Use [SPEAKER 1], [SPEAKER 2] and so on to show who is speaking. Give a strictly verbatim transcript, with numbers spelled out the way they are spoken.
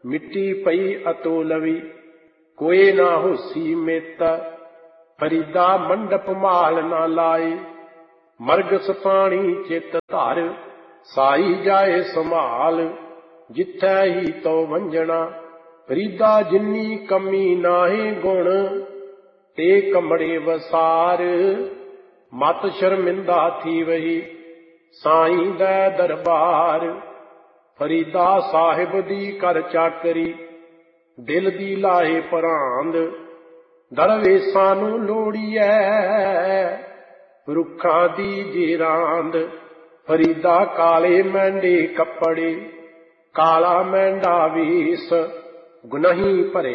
[SPEAKER 1] मिट्टी पई अतोलवी, कोई ना होसी मेता। फरीदा मंडप माल ना लाए, मरगस पानी चित धर। साई जाए संभाल, जिथै ही तो वंजना। फरीदा जिन्नी कमी नाहे गुण, ते कमड़े वसार। मत शर्मिंदा थी वही, साईं दै दरबार। फरीदा साहिब दी कर चाकरी, दिल दी लाए परांद। दरवेसां नूं लोड़ीए, रुखां दी जेरांद। फरीदा काले मैंडे कपड़े, काला मैंडा वेस। गुनाही भरे